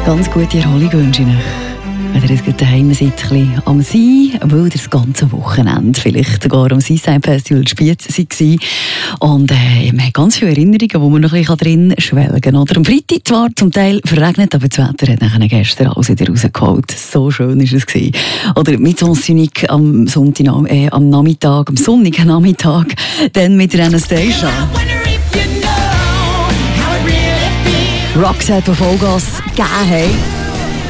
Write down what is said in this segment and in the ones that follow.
Ganz gute Erholung wünsche ich euch. Wenn ihr jetzt daheim seid, ein bisschen am Sein, weil ihr das ganze Wochenende vielleicht sogar am Seaside Festival in Spiez war. Und wir haben ganz viele Erinnerungen, wo man noch ein bisschen drin schwelgen kann. Oder am Freitag zwar zum Teil verregnet, aber das Wetter hat nachher gestern alles wieder rausgeholt. So schön war es. Oder mit Sonntag am Nachmittag, am sonnigen Nachmittag, dann mit der Anastasia. Roxette, die Vollgas gegeben haben.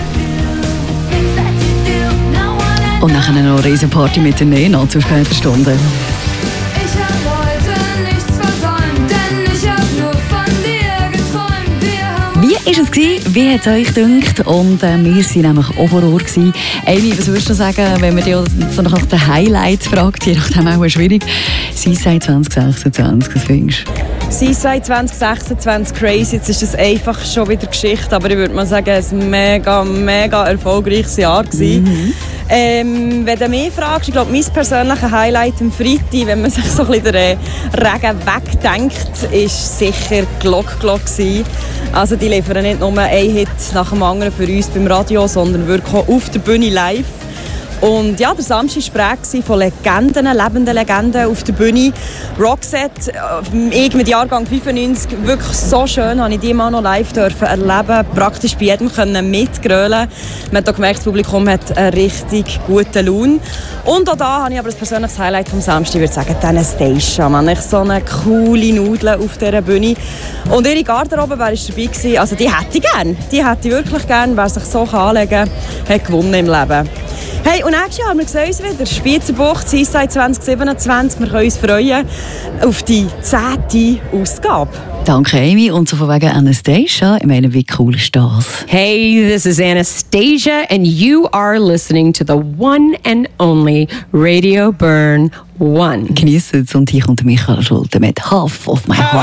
Und nachher noch eine Riesenparty mit der Nena zur späten Stunde. Ich hab heute nichts versäumt, denn ich hab nur von dir geträumt. Wie war es gewesen? Wie hat es euch gedacht? Und wir waren nämlich auch vor Ort gewesen. Amy, was würdest du sagen, wenn man dich so nach den Highlights fragt? Je nachdem auch schwierig. Seaside 2026, was findest du? Seaside 2026 crazy, jetzt ist das einfach schon wieder Geschichte, aber ich würde mal sagen, es war ein mega erfolgreiches Jahr gewesen. Wenn du mich fragst, ich glaube, mein persönliches Highlight am Freitag, wenn man sich so ein bisschen den Regen wegdenkt, ist sicher Glock gewesen. Also die liefern nicht nur einen Hit nach dem anderen für uns beim Radio, sondern wirklich auch auf der Bühne live. Und ja, der Samstag war prägt von Legenden, lebenden Legenden auf der Bühne. Roxette, ich mit Jahrgang 95, wirklich so schön, habe ich die mal noch live erleben, praktisch bei jedem mitgrölen. Man hat auch gemerkt, das Publikum hat einen richtig guten Lohn. Und auch da habe ich aber das persönliche Highlight vom Samstag, ich würde sagen, die Anastasia. Man hat so eine coole Nudel auf dieser Bühne. Und ihre Garderobe, wer war dabei gewesen? Also die hätte ich gerne. Die hätte ich wirklich gerne. Wer sich so anlegen kann, hat gewonnen im Leben. Hey, und nächstes Jahr, wir sehen uns wieder. Spiezerbucht, Seaside 2027. Wir können uns freuen auf die 10. Ausgabe. Danke, Amy. Und so von wegen Anastasia, ich meine, wie cool ist das? Hey, this is Anastasia, and you are listening to the one and only Radio Bern 1. Genießt es. Und hier kommt Michael Schulte mit Half of My Heart.